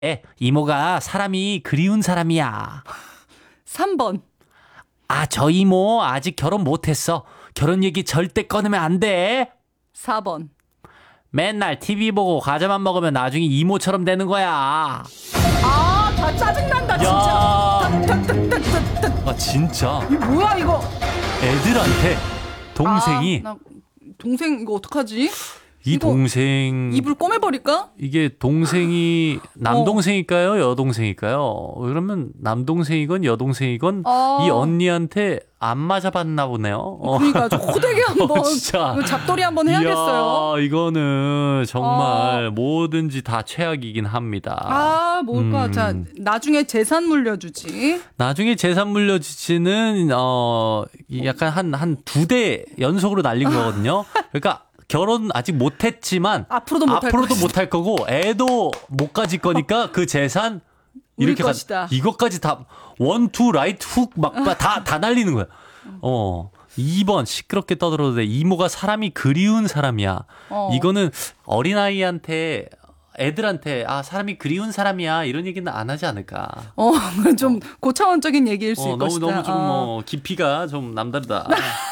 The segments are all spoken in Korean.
이모가 사람이 그리운 사람이야. 3번. 저 이모 아직 결혼 못했어. 결혼 얘기 절대 꺼내면 안 돼. 4번. 맨날 TV 보고 과자만 먹으면 나중에 이모처럼 되는 거야. 다 짜증난다 진짜. 진짜. 이거 뭐야 이거. 애들한테 동생이 나 동생 이거 어떡하지? 이 동생 입을 꼬매버릴까? 이게 동생이 남동생일까요? 여동생일까요? 그러면 남동생이건 여동생이건 이 언니한테 안 맞아봤나 보네요. 그러니까 저 호되게 한번 진짜. 잡돌이 한번 해야겠어요. 이야, 이거는 정말 뭐든지 다 최악이긴 합니다. 뭘까? 자, 나중에 재산 물려주지. 나중에 재산 물려주지는 약간 한 2대 연속으로 날린 거거든요. 그러니까 결혼 아직 못했지만 앞으로도 못할 거고 애도 못 가질 거니까 그 재산 이렇게 이것까지 다 원투 라이트 훅 막 다 날리는 거야. 2번 시끄럽게 떠들어도 돼. 이모가 사람이 그리운 사람이야. 이거는 어린아이한테 애들한테 사람이 그리운 사람이야 이런 얘기는 안 하지 않을까. 좀 고차원적인 얘기일 수 있을 것이다. 너무 좀 깊이가 좀 남다르다.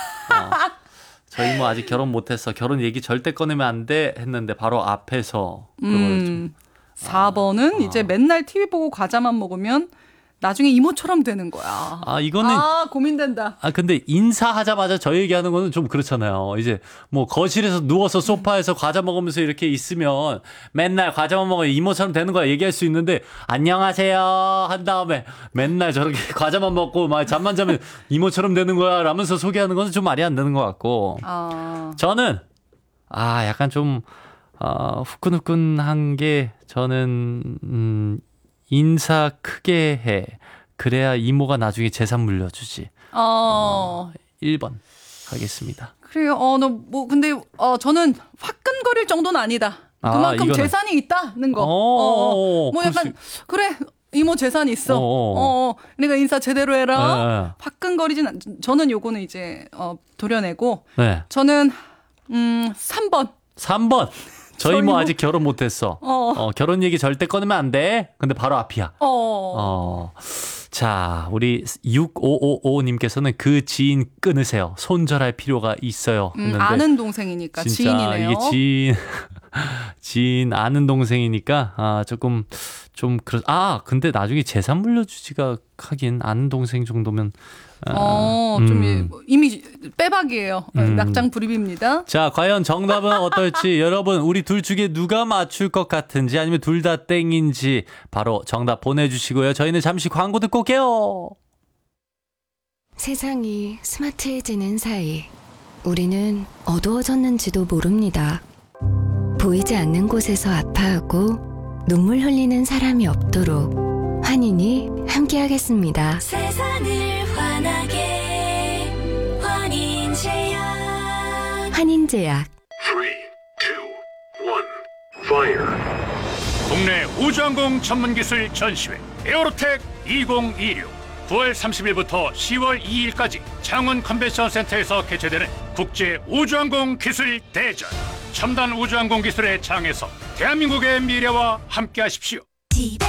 저희 뭐 아직 결혼 못했어. 결혼 얘기 절대 꺼내면 안 돼 했는데 바로 앞에서 그걸 좀. 4번은 이제 맨날 TV 보고 과자만 먹으면 나중에 이모처럼 되는 거야. 이거는 고민된다. 근데 인사하자마자 저 얘기하는 거는 좀 그렇잖아요. 이제 뭐 거실에서 누워서 소파에서 과자 먹으면서 이렇게 있으면 맨날 과자만 먹으면 이모처럼 되는 거야 얘기할 수 있는데 안녕하세요 한 다음에 맨날 저렇게 과자만 먹고 막 잠만 자면 이모처럼 되는 거야 라면서 소개하는 건 좀 말이 안 되는 것 같고. 저는 약간 좀 후끈후끈한 게 저는 인사 크게 해. 그래야 이모가 나중에 재산 물려주지. 1번 가겠습니다. 그래요. 근데 저는 화끈거릴 정도는 아니다. 그만큼 이거는. 재산이 있다는 거. 뭐 약간 그래 이모 재산 있어. 내가 인사 제대로 해라. 화끈거리진 저는 요거는 이제 도려내고. 네. 저는 3번. 3번. 저희 뭐 아직 결혼 못했어. 결혼 얘기 절대 꺼내면 안 돼. 근데 바로 앞이야. 자, 우리 6555님께서는 그 지인 끊으세요. 손절할 필요가 있어요. 아는 동생이니까 진짜 지인이네요. 이게 지인 아는 동생이니까 조금 좀 근데 나중에 재산 물려주지가 하긴 아는 동생 정도면 좀 이미 빼박이에요. 낙장 불입입니다. 자, 과연 정답은 어떨지 여러분 우리 둘 중에 누가 맞출 것 같은지 아니면 둘 다 땡인지 바로 정답 보내주시고요. 저희는 잠시 광고 듣고 올게요. 세상이 스마트해지는 사이 우리는 어두워졌는지도 모릅니다. 보이지 않는 곳에서 아파하고 눈물 흘리는 사람이 없도록 환인이 함께하겠습니다. 세상을 환하게 환인제약. 환인제약. 3, 2, 1, fire. 국내 우주항공 전문기술 전시회 에어로텍 2026 9월 30일부터 10월 2일까지 창원 컨벤션센터에서 개최되는 국제 우주항공 기술 대전. 첨단 우주항공 기술의 장에서 대한민국의 미래와 함께하십시오. 집에